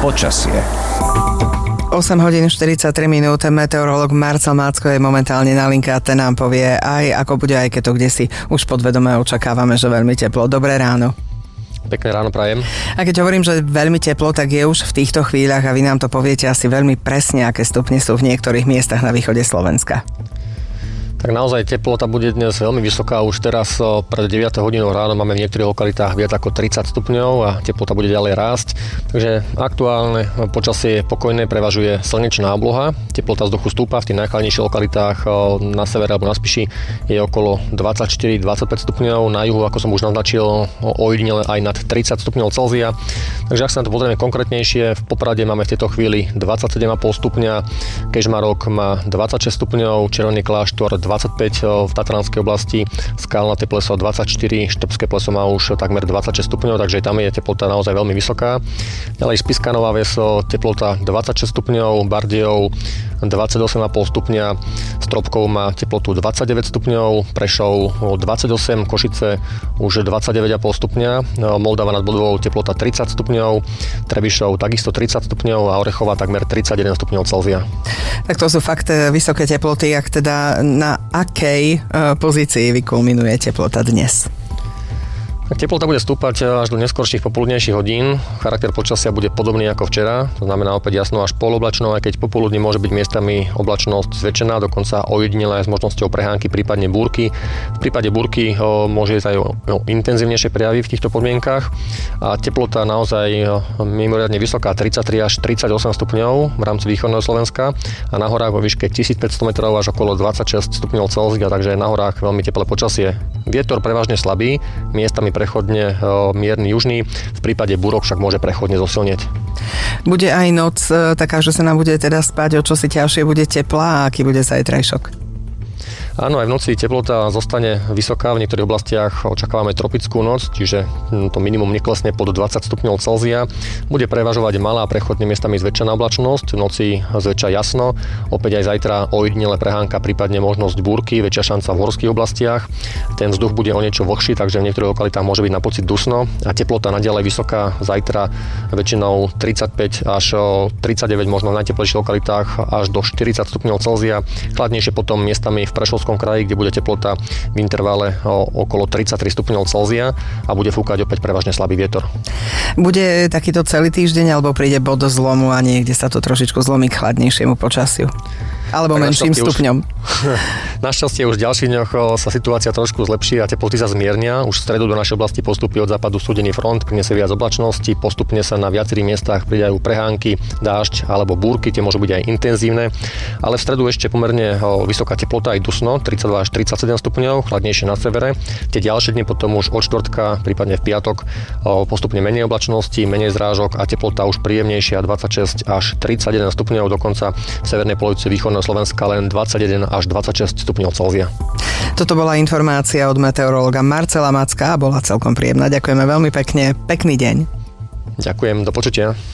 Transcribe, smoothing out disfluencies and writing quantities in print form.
Počasie. 8 hodín 43 minút, meteorológ Marcel Mácko je momentálne na linke a ten nám povie aj ako bude, aj keď to kdesi už podvedome očakávame, že veľmi teplo. Dobré ráno. Pekné ráno prajem. A keď hovorím, že veľmi teplo, tak je už v týchto chvíľach a vy nám to poviete asi veľmi presne, aké stupne sú v niektorých miestach na východe Slovenska. Tak naozaj teplota bude dnes veľmi vysoká. Už teraz pred 9 hodinou ráno máme v niektorých lokalitách viac ako 30 stupňov a teplota bude ďalej rásť. Takže aktuálne počasie je pokojné, prevažuje slnečná obloha. Teplota vzduchu stúpa v tých najchladnejších lokalitách na severe alebo na Spiši je okolo 24-25 stupňov. Na juhu, ako som už naznačil, ojedinele aj nad 30 stupňov Celzia. Takže ak sa na to pozrieme konkrétnejšie, v Poprade máme v tejto chvíli 27,5 stupňa, Kežmarok má 26 stupňov, Červený Kláštor 25 v Tatranskej oblasti, Skalnaté pleso 24, Štrbské pleso má už takmer 26 stupňov, takže tam je teplota naozaj veľmi vysoká. Ďalej Spišská Nová Ves, teplota 26 stupňov, Bardejov 28,5 stupňa, Stropkov má teplotu 29 stupňov, Prešov 28, Košice už 29,5 stupňa, Moldava nad Bodvou teplota 30 stupňov, Trebišov takisto 30 stupňov a Orechova takmer 31 stupňov Celzia. Tak to sú fakt vysoké teploty, ak teda na akej pozícii vykulminuje teplota dnes? Teplota bude stúpať až do neskorších popoludnejších hodín. Charakter počasia bude podobný ako včera, to znamená opäť jasno až poloblačno, aj keď popoludní môže byť miestami oblačnosť zväčšená, dokonca ojedinelá s možnosťou prehánky, prípadne búrky. V prípade búrky môže ísť aj o intenzívnejšie prejavy v týchto podmienkach a teplota naozaj mimoriadne vysoká, 33 až 38 stupňov v rámci východného Slovenska a na horách vo výške 1500 metrov až okolo 26 stupňov Celzia, takže na horách veľmi teplé počasie. Vietor prevažne slabý, miestami prechodne mierny južný, v prípade búrok však môže prechodne zosilnieť. Bude aj noc taká, že sa nám bude teda spať, o čosi ťažšie, bude teplá a aký bude zajtrajšok? Áno, aj v noci teplota zostane vysoká, v niektorých oblastiach očakávame tropickú noc, čiže to minimum neklesne pod 20 stupňov Celzia. Bude prevažovať malá prechodne miestami zväčšená oblačnosť, v noci zväčša jasno, opäť aj zajtra ojedinele prehánka, prípadne možnosť búrky, väčšia šanca v horských oblastiach. Ten vzduch bude o niečo vlhší, takže v niektorých lokalitách môže byť na pocit dusno a teplota naďalej vysoká, zajtra väčšinou 35 až 39, možno v najteplejších lokalitách až do 40 stupňov Celzia. Chladnejšie potom miestami v Prešovskom kraji, kde bude teplota v intervale okolo 33 stupňov Celzia a bude fúkať opäť prevažne slabý vietor. Bude takýto celý týždeň alebo príde bod zlomu a niekde sa to trošičku zlomí k chladnejšiemu počasiu? Alebo menším stupňom? Našťastie už v ďalších dňoch sa situácia trošku zlepší a teploty sa zmiernia. Už v stredu do našej oblasti postupí od západu studený front, prinesie viac oblačnosti, postupne sa na viacerých miestach pridajú prehánky, dážď alebo búrky, tie môžu byť aj intenzívne. Ale v stredu ešte pomerne vysoká teplota aj dusno, 32 až 37 stupňov, chladnejšie na severe. Tie ďalšie dni potom už od štvrtka, prípadne v piatok, postupne menej oblačnosti, menej zrážok a teplota už príjemnejšia 26 až 31 stupňov, dokonca v severnej polovici východného Slovenska len 21 až 26 stupňov Celzia. Toto bola informácia od meteorológa Marcela Macka a bola celkom príjemná. Ďakujeme veľmi pekne. Pekný deň. Ďakujem, do počutia.